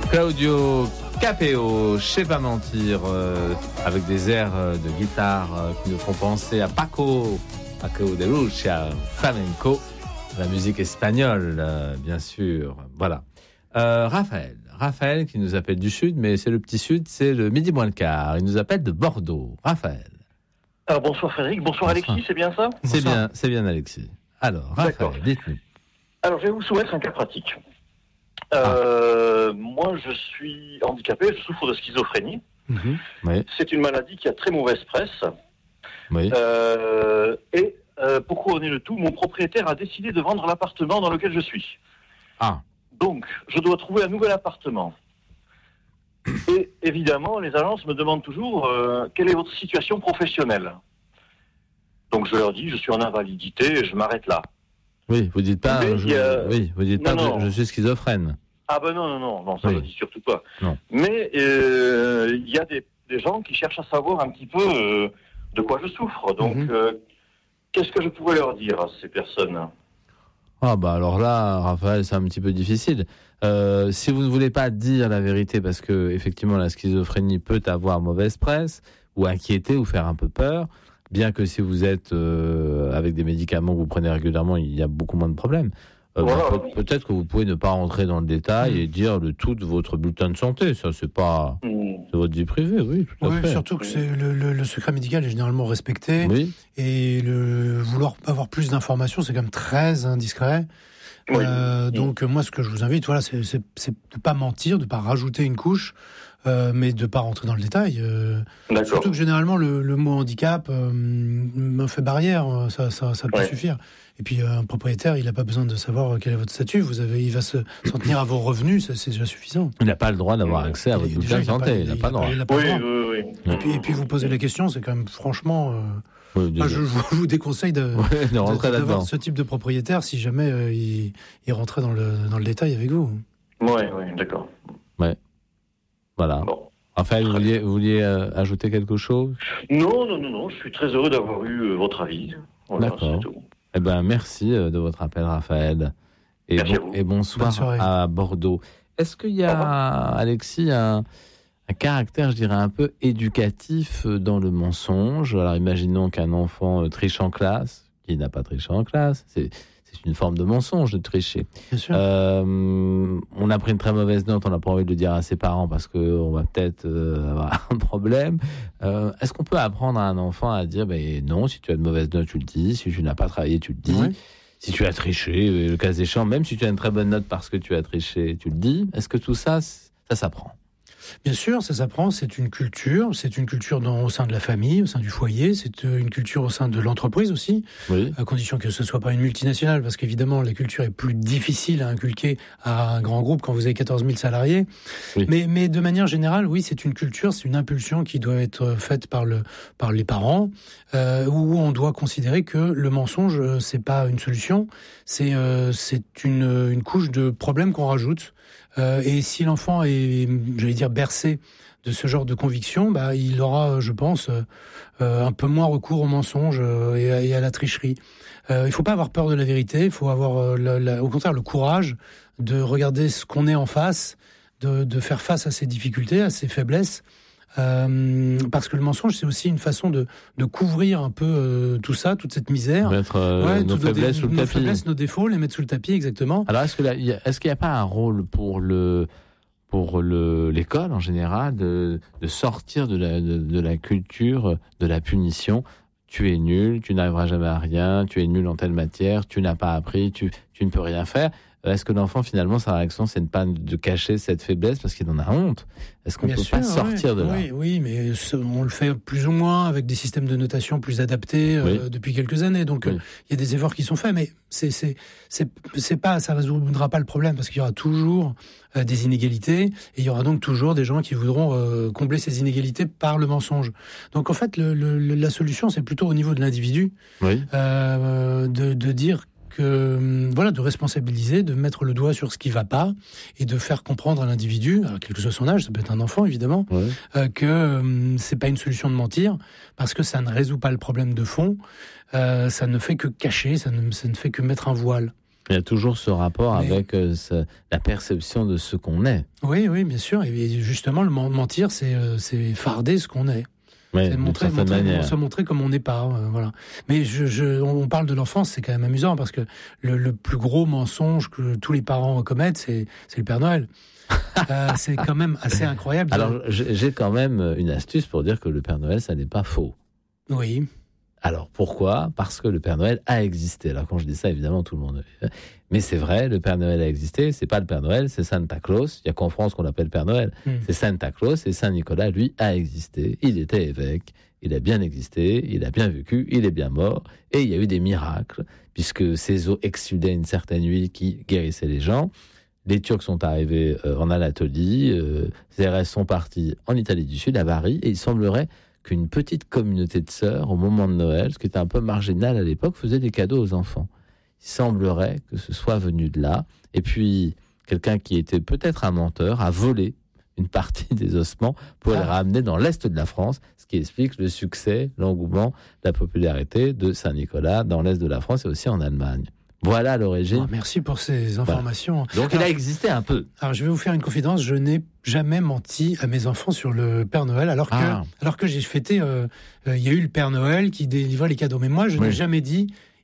Claudio Capéo, je sais pas mentir, avec des airs de guitare qui nous font penser à Paco de Lucia, flamenco, la musique espagnole, bien sûr. Voilà. Raphaël qui nous appelle du Sud, mais c'est le petit Sud, c'est le midi moins le quart. Il nous appelle de Bordeaux. Raphaël. Alors bonsoir Frédéric, bonsoir Alexis, c'est bien ça ? C'est bien Alexis. Alors, Raphaël, dites-nous. Alors je vais vous soumettre un cas pratique. Moi je suis handicapé, je souffre de schizophrénie. Oui. C'est une maladie qui a très mauvaise presse. Oui. Pour couronner le tout, mon propriétaire a décidé de vendre l'appartement dans lequel je suis. Ah. Donc, je dois trouver un nouvel appartement. Et évidemment, les agences me demandent toujours quelle est votre situation professionnelle. Donc, je leur dis, je suis en invalidité et je m'arrête là. Oui, vous dites pas, je suis schizophrène. Ah ben non, ça ne le dit surtout pas. Non. Mais il y a des gens qui cherchent à savoir un petit peu de quoi je souffre. Donc, qu'est-ce que je pourrais leur dire à ces personnes ? Ah bah alors là, Raphaël, c'est un petit peu difficile. Si vous ne voulez pas dire la vérité, parce que effectivement la schizophrénie peut avoir mauvaise presse, ou inquiéter, ou faire un peu peur, bien que si vous êtes avec des médicaments que vous prenez régulièrement, il y a beaucoup moins de problèmes. Peut-être que vous pouvez ne pas rentrer dans le détail et dire le tout de votre bulletin de santé. Ça, c'est pas c'est votre vie privée, oui, tout à fait. Surtout que c'est le secret médical est généralement respecté. Oui. Et vouloir avoir plus d'informations, c'est quand même très indiscret. Oui. Donc moi, ce que je vous invite, voilà, c'est de pas mentir, de pas rajouter une couche, mais de pas rentrer dans le détail. Surtout que généralement le mot handicap me fait barrière, ça peut suffire. Et puis un propriétaire, il n'a pas besoin de savoir quel est votre statut. Il va s'en tenir à vos revenus, c'est déjà suffission. Il n'a pas le droit d'avoir accès à votre bulletin de santé. Il n'a pas le droit. Oui. Et puis vous posez la question, c'est quand même franchement. Je vous déconseille d'avoir ce type de propriétaire si jamais il rentrait dans le détail avec vous. Oui, d'accord. Ouais. Voilà. Bon. Raphaël, vous vouliez ajouter quelque chose ? Non, je suis très heureux d'avoir eu votre avis. Voilà, d'accord. C'est tout. Eh ben, merci de votre appel, Raphaël. Et bonsoir à Bordeaux. Est-ce qu'il y a, Alexis, un caractère, je dirais, un peu éducatif dans le mensonge ? Alors, imaginons qu'un enfant triche en classe, qui n'a pas triché en classe. C'est une forme de mensonge de tricher. Bien sûr. On a pris une très mauvaise note, on n'a pas envie de le dire à ses parents parce qu'on va peut-être avoir un problème. Est-ce qu'on peut apprendre à un enfant à dire non, si tu as de mauvaises notes, tu le dis. Si tu n'as pas travaillé, tu le dis. Oui. Si tu as triché, le cas échéant, même si tu as une très bonne note parce que tu as triché, tu le dis. Est-ce que tout ça, ça s'apprend ? Bien sûr, ça s'apprend, c'est une culture au sein de la famille, au sein du foyer, c'est une culture au sein de l'entreprise aussi, à condition que ce soit pas une multinationale, parce qu'évidemment la culture est plus difficile à inculquer à un grand groupe quand vous avez 14 000 salariés. Oui. Mais de manière générale, oui, c'est une culture, c'est une impulsion qui doit être faite par les parents, où on doit considérer que le mensonge, c'est pas une solution, c'est une couche de problème qu'on rajoute. Et si l'enfant est, j'allais dire, bercé de ce genre de conviction, il aura, je pense, un peu moins recours au mensonge et à la tricherie. Il faut pas avoir peur de la vérité, il faut avoir, au contraire, le courage de regarder ce qu'on est en face, de faire face à ses difficultés, à ses faiblesses. Parce que le mensonge, c'est aussi une façon de couvrir un peu tout ça, toute cette misère. Mettre nos faiblesses sous le tapis. Nos faiblesses, nos défauts, les mettre sous le tapis, exactement. Alors, est-ce qu'il n'y a pas un rôle pour l'école en général de sortir de la culture de la punition ? Tu es nul, tu n'arriveras jamais à rien, tu es nul en telle matière, tu n'as pas appris, tu ne peux rien faire. Est-ce que l'enfant, finalement, sa réaction, c'est de cacher cette faiblesse parce qu'il en a honte ? Est-ce qu'on ne peut pas sortir de là ? Oui, mais on le fait plus ou moins avec des systèmes de notation plus adaptés depuis quelques années. Donc, il y a des efforts qui sont faits, mais c'est pas, ça résoudra pas le problème parce qu'il y aura toujours des inégalités et il y aura donc toujours des gens qui voudront combler ces inégalités par le mensonge. Donc, en fait, la solution, c'est plutôt au niveau de l'individu de dire de responsabiliser, de mettre le doigt sur ce qui va pas et de faire comprendre à l'individu, quel que soit son âge, ça peut être un enfant évidemment, que c'est pas une solution de mentir parce que ça ne résout pas le problème de fond, ça ne fait que cacher, ça ne fait que mettre un voile. Il y a toujours ce rapport avec la perception de ce qu'on est. Oui, bien sûr. Et justement, le mentir, c'est farder ce qu'on est. Ouais, c'est se montrer comme on n'est pas. Voilà. Mais on parle de l'enfance, c'est quand même amusant parce que le plus gros mensonge que tous les parents commettent, c'est le Père Noël. C'est quand même assez incroyable. Alors, j'ai quand même une astuce pour dire que le Père Noël, ça n'est pas faux. Oui. Alors, pourquoi ? Parce que le Père Noël a existé. Alors, quand je dis ça, évidemment, tout le monde... Mais c'est vrai, le Père Noël a existé. C'est pas le Père Noël, c'est Santa Claus. Il n'y a qu'en France qu'on l'appelle Père Noël. C'est Santa Claus, et Saint Nicolas, lui, a existé. Il était évêque, il a bien existé, il a bien vécu, il est bien mort. Et il y a eu des miracles, puisque ses eaux exsudaient une certaine huile qui guérissait les gens. Les Turcs sont arrivés en Anatolie, les restes sont partis en Italie du Sud, à Bari, et il semblerait qu'une petite communauté de sœurs, au moment de Noël, ce qui était un peu marginal à l'époque, faisait des cadeaux aux enfants. Il semblerait que ce soit venu de là. Et puis, quelqu'un qui était peut-être un menteur a volé une partie des ossements pour les ramener dans l'Est de la France, ce qui explique le succès, l'engouement, la popularité de Saint-Nicolas dans l'Est de la France et aussi en Allemagne. Voilà l'origine. Merci pour ces informations. Voilà. Donc il a existé un peu. Alors je vais vous faire une confidence, je n'ai jamais menti à mes enfants sur le Père Noël, alors que j'ai fêté, il y a eu le Père Noël qui délivrait les cadeaux. Mais moi, je n'ai jamais dit...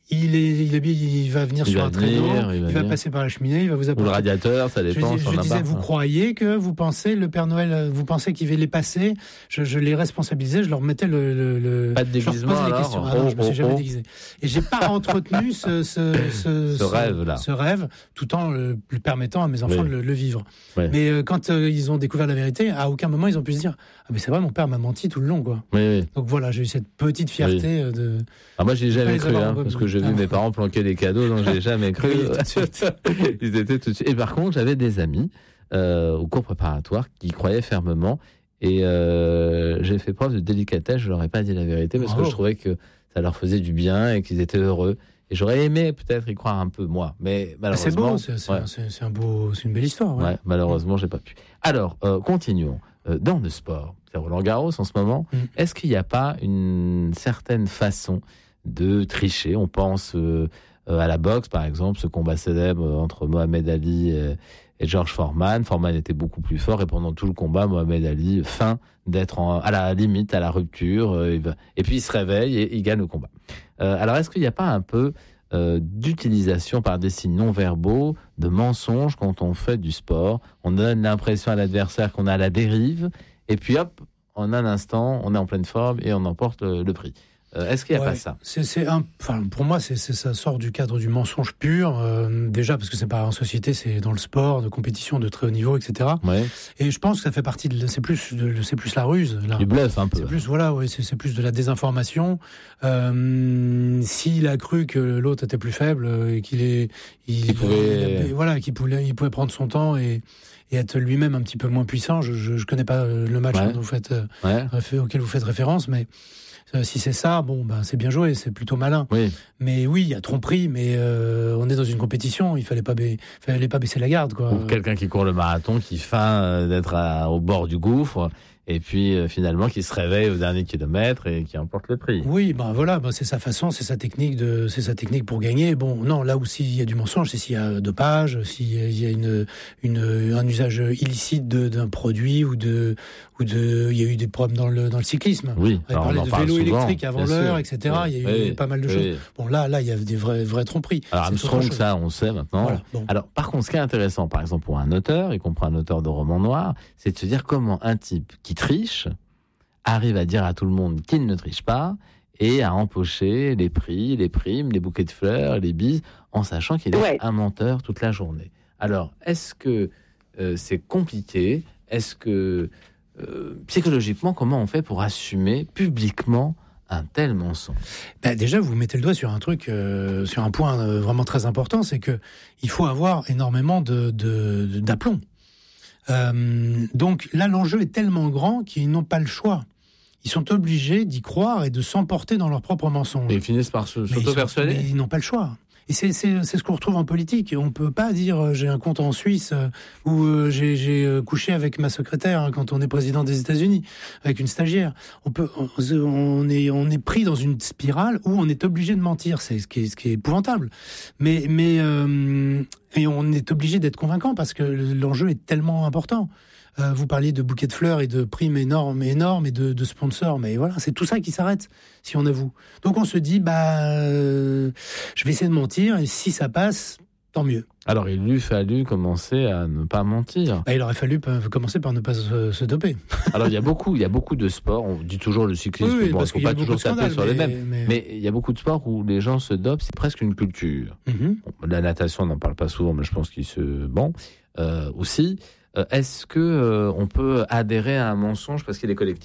Il va venir sur un traîneau, il va passer par la cheminée, il va vous apporter... Ou le radiateur, ça dépend. Je disais, vous croyez que vous pensez, le Père Noël, vous pensez qu'il va les passer? Je les responsabilisais, je leur mettais Pas de déguisement alors? Non, je me suis jamais déguisé. Et j'ai pas entretenu ce rêve-là. Ce rêve, tout en le permettant à mes enfants de le vivre. Oui. Mais quand ils ont découvert la vérité, à aucun moment ils ont pu se dire, ah mais c'est vrai, mon père m'a menti tout le long, quoi. Oui. Donc voilà, j'ai eu cette petite fierté de... Ah, moi, j'ai jamais cru, parce que j'ai vu mes parents planquer les cadeaux, donc j'ai jamais cru. Oui, tout de suite. Ils étaient tout de suite. Et par contre, j'avais des amis au cours préparatoire qui croyaient fermement, et j'ai fait preuve de délicatesse. Je leur ai pas dit la vérité parce que je trouvais que ça leur faisait du bien et qu'ils étaient heureux. Et j'aurais aimé peut-être y croire un peu, moi, mais malheureusement... C'est une belle histoire. Ouais. Malheureusement, j'ai pas pu. Alors, continuons. Dans le sport, c'est Roland-Garros en ce moment, est-ce qu'il n'y a pas une certaine façon de tricher? On pense à la boxe, par exemple, ce combat célèbre entre Mohamed Ali et George Foreman. Foreman était beaucoup plus fort, et pendant tout le combat, Mohamed Ali feint d'être à la limite, à la rupture, et puis il se réveille et il gagne le combat. Alors, est-ce qu'il n'y a pas un peu d'utilisation par des signes non-verbaux, de mensonges quand on fait du sport? On donne l'impression à l'adversaire qu'on est à la dérive, et puis hop, en un instant, on est en pleine forme et on emporte le prix. Est-ce qu'il n'y a pas ça? Pour moi, ça sort du cadre du mensonge pur. Déjà, parce que c'est pas en société, c'est dans le sport, de compétition de très haut niveau, etc. Ouais. Et je pense que ça fait partie c'est plus la ruse. Là. Du bluff, un peu. C'est plus, c'est plus de la désinformation. S'il a cru que l'autre était plus faible et qu'il pouvait prendre son temps et être lui-même un petit peu moins puissant. Je connais pas le match auquel vous faites référence, mais si c'est ça, c'est bien joué, c'est plutôt malin. Oui. Mais oui, il y a tromperie, mais on est dans une compétition, il fallait pas baisser la garde, quoi. Ou quelqu'un qui court le marathon, qui feint d'être au bord du gouffre, et puis finalement qui se réveille au dernier kilomètre et qui emporte le prix. Oui, c'est sa façon, c'est sa technique pour gagner. Bon, non, là où s'il y a du mensonge, c'est s'il y a dopage, s'il y a un usage illicite d'un produit ou il y a eu des problèmes dans le cyclisme. Oui, on parlait de vélo électrique avant l'heure, etc. Oui, il y a eu pas mal de choses. Bon, là, il y a des vraies tromperies. Alors Armstrong, ça, on sait maintenant. Voilà, bon. Alors, par contre, ce qui est intéressant, par exemple, pour un auteur, y compris un auteur de romans noirs, c'est de se dire comment un type qui triche arrive à dire à tout le monde qu'il ne triche pas et à empocher les prix, les primes, les bouquets de fleurs, les bises, en sachant qu'il est un menteur toute la journée. Alors, est-ce que c'est compliqué? Est-ce que psychologiquement, comment on fait pour assumer publiquement un tel mensonge? Déjà, vous mettez le doigt sur un truc, sur un point vraiment très important, c'est que il faut avoir énormément d'aplomb. Donc là, l'enjeu est tellement grand qu'ils n'ont pas le choix. Ils sont obligés d'y croire et de s'emporter dans leurs propres mensonges. Et ils finissent par s'auto-persuader. Ils n'ont pas le choix. Et c'est ce qu'on retrouve en politique. On peut pas dire j'ai un compte en Suisse ou j'ai couché avec ma secrétaire quand on est président des États-Unis avec une stagiaire. On est pris dans une spirale où on est obligé de mentir. C'est ce qui est épouvantable. Mais et on est obligé d'être convaincant parce que l'enjeu est tellement important. Vous parliez de bouquets de fleurs et de primes énormes et de sponsors, mais voilà, c'est tout ça qui s'arrête si on avoue. Donc on se dit, je vais essayer de mentir et si ça passe, tant mieux. Alors il lui fallu commencer à ne pas mentir. Il aurait fallu commencer par ne pas se doper. Alors il y a beaucoup de sports, on dit toujours le cyclisme, il ne faut pas toujours taper sur les mêmes, mais il y a beaucoup de sports où les gens se dopent, c'est presque une culture. La natation, on n'en parle pas souvent, mais je pense qu'il aussi. Est-ce que on peut adhérer à un mensonge parce qu'il est collectif ?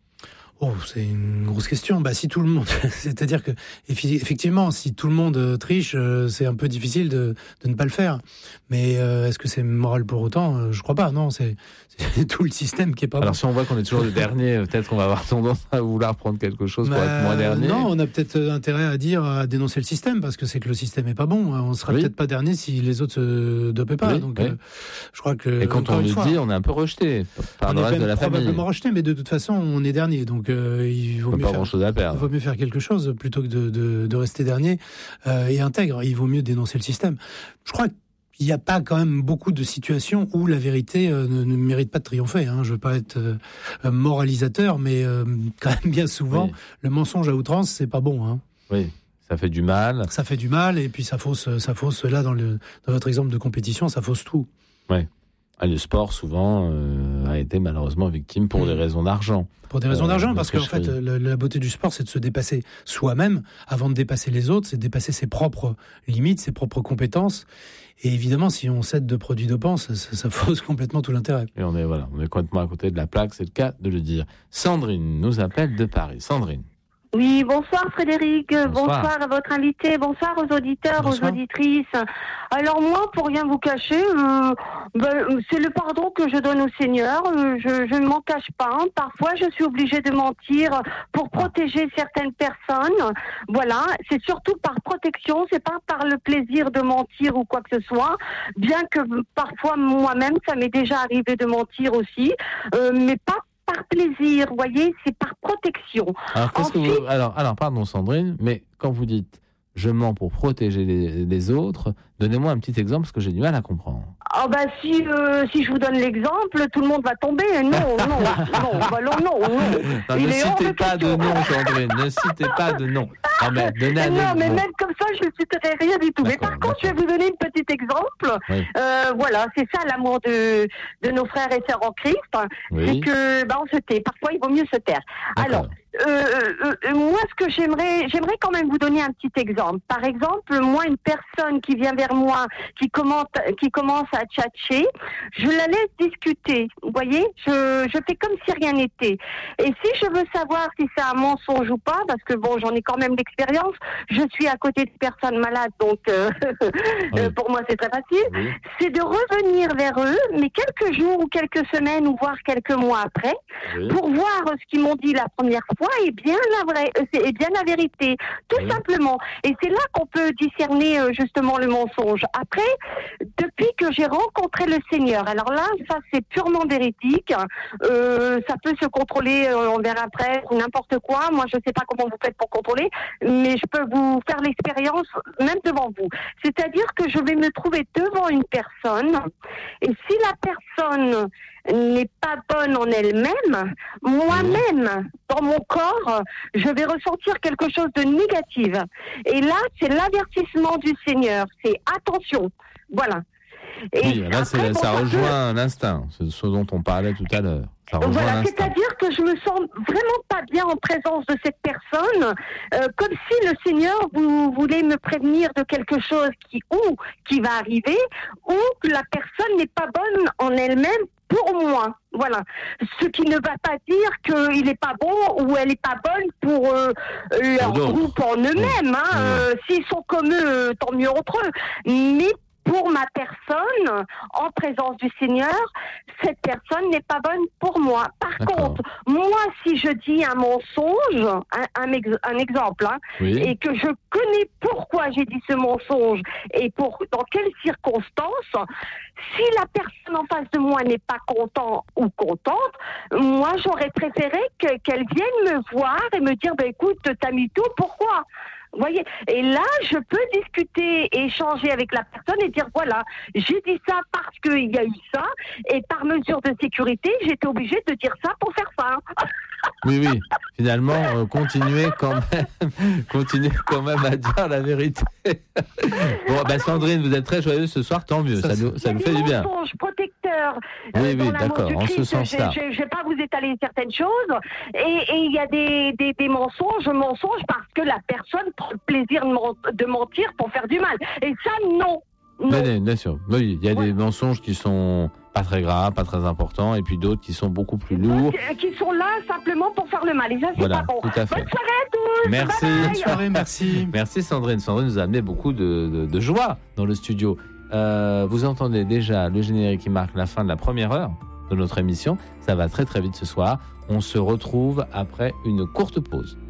C'est une grosse question. Si tout le monde, c'est-à-dire que effectivement, si tout le monde triche, c'est un peu difficile de ne pas le faire. Mais est-ce que c'est moral pour autant ? Je crois pas. Non, c'est tout le système qui est pas bon. Alors si on voit qu'on est toujours le dernier, peut-être qu'on va avoir tendance à vouloir prendre quelque chose pour être moins dernier. Non, on a peut-être intérêt à dénoncer le système parce que c'est que le système est pas bon. On sera peut-être pas dernier si les autres se dopaient pas. Donc je crois que. Et quand on le dit, on est un peu rejeté par le reste de la famille. Probablement rejeté, mais de toute façon, on est dernier. Donc il vaut mieux faire quelque chose plutôt que de rester dernier et intègre. Il vaut mieux dénoncer le système. Je crois qu'il n'y a pas quand même beaucoup de situations où la vérité ne mérite pas de triompher. Je ne veux pas être moralisateur, mais quand même bien souvent, le mensonge à outrance, c'est pas bon. Oui. Ça fait du mal. Ça fait du mal et puis ça fausse là dans votre exemple de compétition, ça fausse tout. Oui. Le sport, souvent, a été malheureusement victime pour des raisons d'argent. Pour des raisons d'argent, parce qu'en fait, la beauté du sport, c'est de se dépasser soi-même avant de dépasser les autres, c'est de dépasser ses propres limites, ses propres compétences. Et évidemment, si on cède de produits dopants, ça fausse complètement tout l'intérêt. Et on est complètement à côté de la plaque, c'est le cas de le dire. Sandrine nous appelle de Paris. Sandrine. Oui, bonsoir Frédéric, bonsoir à votre invité, bonsoir aux auditeurs, aux auditrices. Alors moi, pour rien vous cacher, c'est le pardon que je donne au Seigneur, je ne m'en cache pas. Parfois, je suis obligée de mentir pour protéger certaines personnes. Voilà, c'est surtout par protection, c'est pas par le plaisir de mentir ou quoi que ce soit, bien que parfois moi-même, ça m'est déjà arrivé de mentir aussi, mais pas par plaisir, vous voyez, c'est par protection. Alors, pardon Sandrine, mais quand vous dites « je mens pour protéger les autres », donnez-moi un petit exemple parce que j'ai du mal à comprendre. Si je vous donne l'exemple, tout le monde va tomber. Non. Ne citez pas de nom, Sandrine, ne citez pas de nom. Mais même comme ça, je ne citerai rien du tout. Mais par contre, je vais vous donner un petit exemple. Oui. Voilà, c'est ça l'amour de nos frères et sœurs en Christ. Oui. C'est que on se tait. Parfois, il vaut mieux se taire. D'accord. Alors, moi, ce que j'aimerais quand même vous donner un petit exemple. Par exemple, moi, une personne qui vient vers moi, qui commence à tchatcher, je la laisse discuter. Vous voyez, je fais comme si rien n'était. Et si je veux savoir si c'est un mensonge ou pas, parce que j'en ai quand même l'expérience, je suis à côté de personnes malades, donc pour moi c'est très facile, c'est de revenir vers eux, mais quelques jours ou quelques semaines ou voire quelques mois après, pour voir ce qu'ils m'ont dit la première fois est bien la vérité, tout simplement. Et c'est là qu'on peut discerner justement le mensonge. Après, depuis que j'ai rencontré le Seigneur, alors là, ça c'est purement véridique, ça peut se contrôler, on verra après, ou n'importe quoi. Moi, je ne sais pas comment vous faites pour contrôler, mais je peux vous faire l'expérience même devant vous. C'est-à-dire que je vais me trouver devant une personne, et si la personne n'est pas bonne en elle-même, moi-même, dans mon corps, je vais ressentir quelque chose de négatif. Et là, c'est l'avertissement du Seigneur. C'est attention. Voilà. Et là, après, ça rejoint l'instinct, ce dont on parlait tout à l'heure. Voilà, c'est-à-dire que je me sens vraiment pas bien en présence de cette personne, comme si le Seigneur voulait me prévenir de quelque chose qui va arriver, ou que la personne n'est pas bonne en elle-même pour moi. Voilà. Ce qui ne va pas dire qu'il n'est pas bon ou elle n'est pas bonne pour leur groupe en eux-mêmes. S'ils sont comme eux, tant mieux entre eux. Mais pour ma personne, en présence du Seigneur, cette personne n'est pas bonne pour moi. Par contre, moi, si je dis un mensonge, un exemple, et que je connais pourquoi j'ai dit ce mensonge et dans quelles circonstances, si la personne en face de moi n'est pas content ou contente, moi, j'aurais préféré qu'elle vienne me voir et me dire, écoute, t'as mis tout, pourquoi ? Vous voyez, et là, je peux discuter et échanger avec la personne et dire, voilà, j'ai dit ça parce qu'il y a eu ça, et par mesure de sécurité, j'étais obligée de dire ça pour faire ça. Oui, finalement, continuez quand même à dire la vérité. Bon, Sandrine, vous êtes très joyeuse ce soir, tant mieux, ça nous fait du bien. Protecteur. Oui, d'accord, en ce sens-là. Je ne vais pas vous étaler certaines choses, et il y a des mensonges parce que la personne prend le plaisir de mentir pour faire du mal. Et ça, non. Oui, bien sûr. Oui, il y a des mensonges qui sont pas très graves, pas très importants, et puis d'autres qui sont beaucoup plus lourds. Qui sont là simplement pour faire le mal. Et ça, c'est pas bon. Tout à fait. Bonne soirée à tous. Merci. Bonne soirée, merci. Merci Sandrine. Sandrine nous a amené beaucoup de joie dans le studio. Vous entendez déjà le générique qui marque la fin de la première heure de notre émission. Ça va très très vite ce soir. On se retrouve après une courte pause.